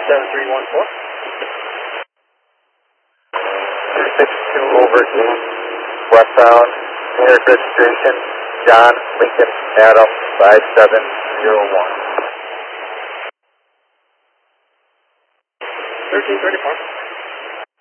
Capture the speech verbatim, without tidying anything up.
seven three one four. six two over east, westbound, near registration, John Lincoln Adam five seven zero one. thirteen thirty-four.